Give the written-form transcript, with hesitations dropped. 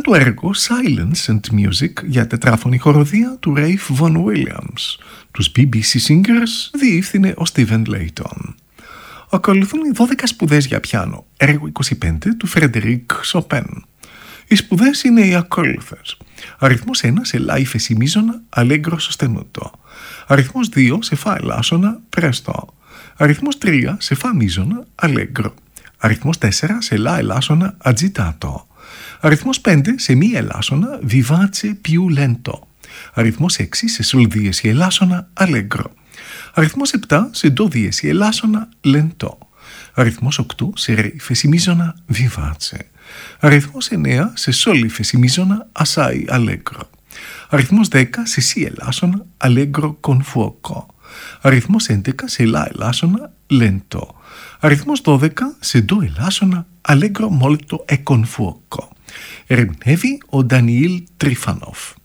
το έργο Silence and Music για τετράφωνη χοροδία του Ralph Vaughan Williams. Τους BBC Singers διεύθυνε ο Stephen Layton. Ακολουθούν οι 12 σπουδές για πιάνο, έργο 25 του Φρεντερίκ Σοπέν. Οι σπουδές είναι οι ακόλουθες. Αριθμός 1 σε λα ύφεση μίζωνα, αλέγκρο sostenuto. Αριθμός 2 σε φα ελάσσονα, presto. Αριθμός 3 σε φα μίζωνα, allegro. Αριθμός 4 σε λα ελάσσονα, agitato. Αριθμός 5 σε μη ελάσσονα, vivace più lento. Αριθμός 6 σε σολ δίεση ελάσσονα, allegro. Αριθμός 7 σε ντο δίεση ελάσσονα, lento. Αριθμός 8 σε ρε ύφεση μίζωνα, vivace. Αριθμός 9 σε σολ ύφεση μίζωνα, assai allegro. Αριθμός 10 σε σι ελάσσονα, allegro con fuoco. Αριθμός 11 σε λα ελάσσονα, lento. Αριθμός 12 σε ντο ελάσσονα, allegro molto e con fuoco. Ερμηνεύει ο Ντανιήλ Τρίφανοφ.